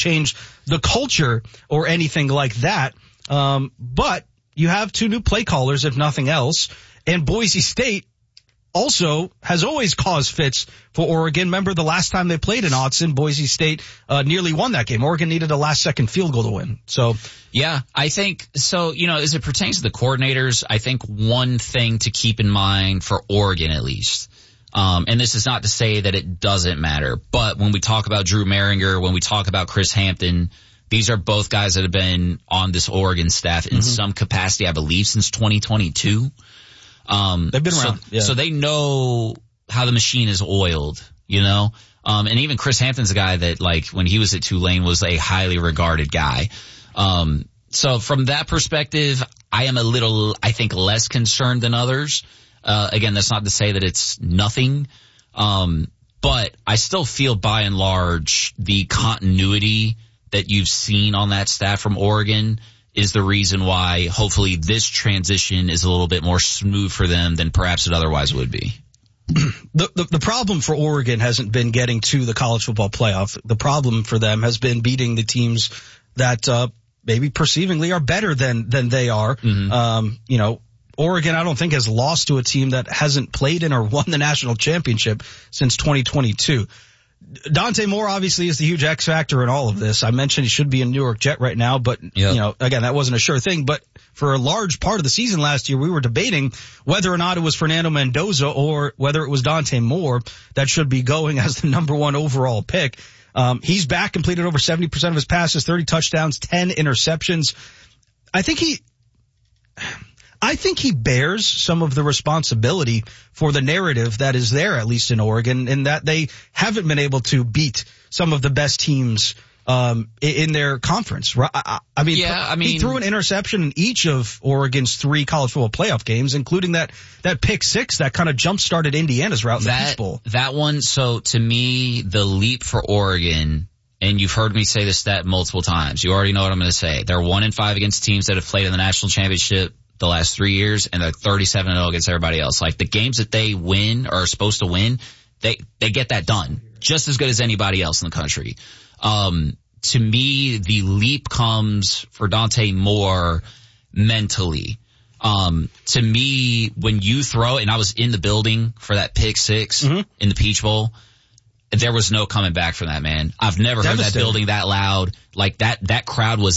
change the culture or anything like that. But you have two new play callers, if nothing else. And Boise State also has always caused fits for Oregon. Remember the last time they played in Autzen, Boise State nearly won that game. Oregon needed a last-second field goal to win. So, yeah, I think so. As it pertains to the coordinators, I think one thing to keep in mind for Oregon, at least, and this is not to say that it doesn't matter, but when we talk about Drew Maringer, when we talk about Chris Hampton, these are both guys that have been on this Oregon staff in some capacity, I believe, since 2022. They've been around. So they know how the machine is oiled, and even Chris Hampton's a guy that, like, when he was at Tulane was a highly regarded guy. So from that perspective, I am a little, I think, less concerned than others. Again, that's not to say that it's nothing. But I still feel by and large the continuity that you've seen on that staff from Oregon is the reason why hopefully this transition is a little bit more smooth for them than perhaps it otherwise would be. The problem for Oregon hasn't been getting to the college football playoff. The problem for them has been beating the teams that maybe perceivingly are better than they are. Oregon, I don't think, has lost to a team that hasn't played in or won the national championship since 2022. Dante Moore obviously is the huge X factor in all of this. I mentioned he should be in New York Jet right now, but again, that wasn't a sure thing. But for a large part of the season last year, we were debating whether or not it was Fernando Mendoza or whether it was Dante Moore that should be going as the number one overall pick. He's back, completed over 70% of his passes, 30 touchdowns, 10 interceptions. I think he bears some of the responsibility for the narrative that is there, at least in Oregon, in that they haven't been able to beat some of the best teams in their conference. He threw an interception in each of Oregon's 3 college football playoff games, including that pick six that kind of jump-started Indiana's route in the Peach Bowl. That one, so to me, the leap for Oregon, and you've heard me say this stat multiple times. You already know what I'm going to say. They're 1-5 against teams that have played in the national championship the last 3 years, and they're 37-0 against everybody else. Like, the games that they win or are supposed to win, they get that done just as good as anybody else in the country. To me, the leap comes for Dante Moore mentally. To me, when you throw, and I was in the building for that pick six in the Peach Bowl, there was no coming back from that, man. I've never heard that building that loud. Like, that crowd was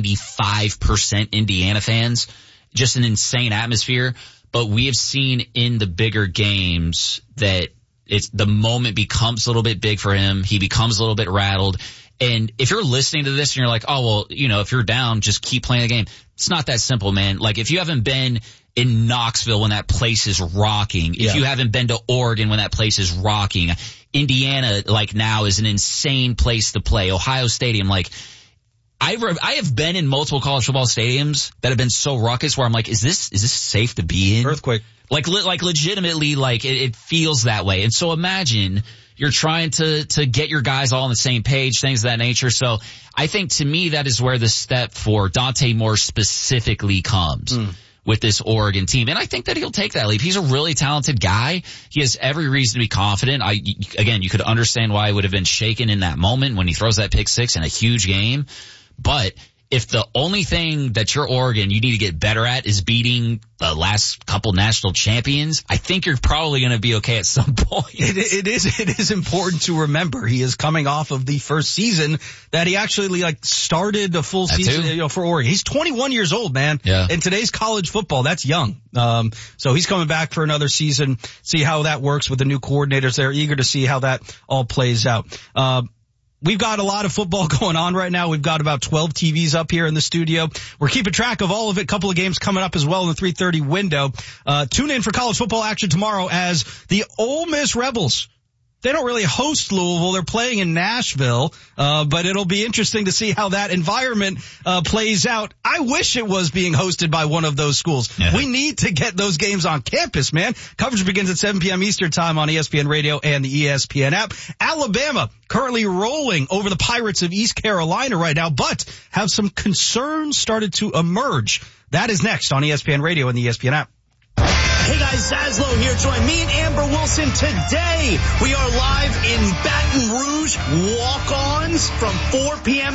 95% Indiana fans. Just an insane atmosphere. But we have seen in the bigger games that the moment becomes a little bit big for him. He becomes a little bit rattled. And if you're listening to this and you're like, oh, well, if you're down, just keep playing the game. It's not that simple, man. Like, if you haven't been in Knoxville when that place is rocking, if you haven't been to Oregon when that place is rocking, Indiana, like, now is an insane place to play. Ohio Stadium, like, I have been in multiple college football stadiums that have been so ruckus where I'm like, is this safe to be in? Earthquake. Like legitimately, like, it feels that way. And so imagine you're trying to get your guys all on the same page, things of that nature. So I think, to me, that is where the step for Dante Moore specifically comes with this Oregon team. And I think that he'll take that leap. He's a really talented guy. He has every reason to be confident. Again, you could understand why he would have been shaken in that moment when he throws that pick six in a huge game. But if the only thing that you're Oregon you need to get better at is beating the last couple national champions, I think you're probably going to be okay at some point. It is important to remember he is coming off of the first season that he actually started the full season for Oregon. He's 21 years old, man. Yeah. In today's college football, that's young. So he's coming back for another season. See how that works with the new coordinators. They're eager to see how that all plays out. We've got a lot of football going on right now. We've got about 12 TVs up here in the studio. We're keeping track of all of it. A couple of games coming up as well in the 3:30 window. Tune in for college football action tomorrow as the Ole Miss Rebels, they don't really host Louisville. They're playing in Nashville, but it'll be interesting to see how that environment plays out. I wish it was being hosted by one of those schools. Yeah. We need to get those games on campus, man. Coverage begins at 7 p.m. Eastern time on ESPN Radio and the ESPN app. Alabama currently rolling over the Pirates of East Carolina right now, but have some concerns started to emerge. That is next on ESPN Radio and the ESPN app. Hey guys, Zaslow here. Join me and Amber Wilson today. We are live in Baton Rouge. Walk-ons from 4 p.m.